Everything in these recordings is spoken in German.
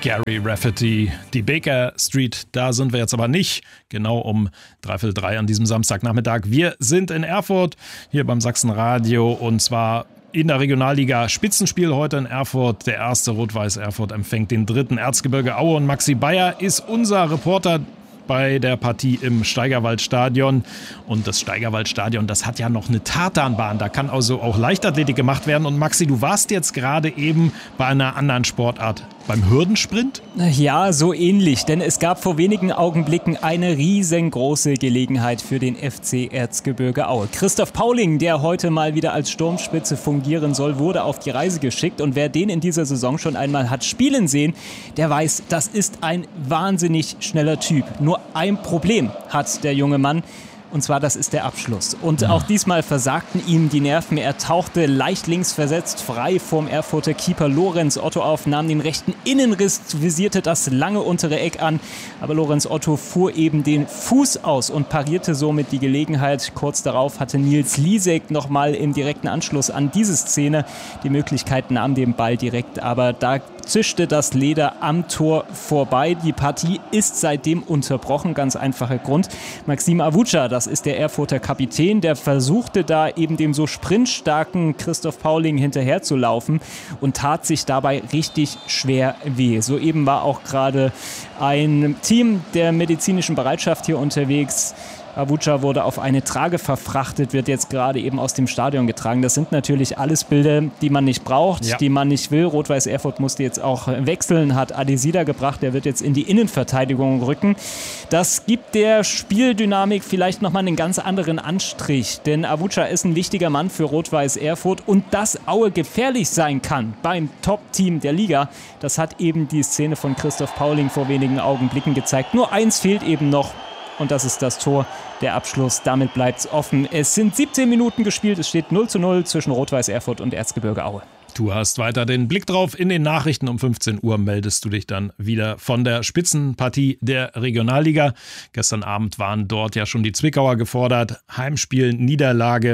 Gary Rafferty, die Baker Street, da sind wir jetzt aber nicht, genau um 3:15 an diesem Samstagnachmittag. Wir sind in Erfurt, hier beim Sachsenradio, und zwar in der Regionalliga. Spitzenspiel heute in Erfurt. Der erste Rot-Weiß Erfurt empfängt den dritten Erzgebirge Aue, und Maxi Bayer ist unser Reporter bei der Partie im Steigerwaldstadion. Und das Steigerwaldstadion, das hat ja noch eine Tartanbahn. Da kann also auch Leichtathletik gemacht werden. Und Maxi, du warst jetzt gerade eben bei einer anderen Sportart, beim Hürdensprint? Ja, so ähnlich, denn es gab vor wenigen Augenblicken eine riesengroße Gelegenheit für den FC Erzgebirge Aue. Christoph Pauling, der heute mal wieder als Sturmspitze fungieren soll, wurde auf die Reise geschickt, und wer den in dieser Saison schon einmal hat spielen sehen, der weiß, das ist ein wahnsinnig schneller Typ. Nur ein Problem hat der junge Mann. Und zwar, das ist der Abschluss. Und auch diesmal versagten ihm die Nerven. Er tauchte leicht links versetzt frei vorm Erfurter Keeper Lorenz Otto auf, nahm den rechten Innenriss, visierte das lange untere Eck an. Aber Lorenz Otto fuhr eben den Fuß aus und parierte somit die Gelegenheit. Kurz darauf hatte Nils Liesek nochmal im direkten Anschluss an diese Szene die Möglichkeit, nahm den Ball direkt. Aber da zischte das Leder am Tor vorbei. Die Partie ist seitdem unterbrochen. Ganz einfacher Grund. Maxim Avuca, das ist der Erfurter Kapitän, der versuchte da eben dem so sprintstarken Christoph Pauling hinterherzulaufen und tat sich dabei richtig schwer weh. Soeben war auch gerade ein Team der medizinischen Bereitschaft hier unterwegs. Avuca wurde auf eine Trage verfrachtet, wird jetzt gerade eben aus dem Stadion getragen. Das sind natürlich alles Bilder, die man nicht braucht, die man nicht will. Rot-Weiß Erfurt musste jetzt auch wechseln, hat Adesida gebracht, der wird jetzt in die Innenverteidigung rücken. Das gibt der Spieldynamik vielleicht nochmal einen ganz anderen Anstrich, denn Avuca ist ein wichtiger Mann für Rot-Weiß Erfurt, und dass Aue gefährlich sein kann beim Top-Team der Liga, das hat eben die Szene von Christoph Pauling vor wenigen Augenblicken gezeigt. Nur eins fehlt eben noch. Und das ist das Tor, der Abschluss. Damit bleibt es offen. Es sind 17 Minuten gespielt. Es steht 0:0 zwischen Rot-Weiß Erfurt und Erzgebirge Aue. Du hast weiter den Blick drauf. In den Nachrichten um 15 Uhr meldest du dich dann wieder von der Spitzenpartie der Regionalliga. Gestern Abend waren dort ja schon die Zwickauer gefordert. Heimspiel, Niederlage.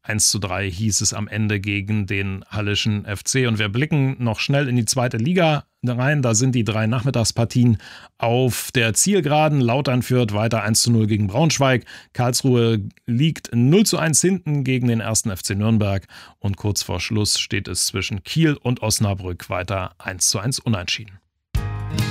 1:3 hieß es am Ende gegen den Hallischen FC. Und wir blicken noch schnell in die zweite Liga rein. Da sind die 3 Nachmittagspartien auf der Zielgeraden. Lautern führt weiter 1:0 gegen Braunschweig. Karlsruhe liegt 0:1 hinten gegen den 1. FC Nürnberg. Und kurz vor Schluss steht es zwischen Kiel und Osnabrück weiter 1:1 unentschieden.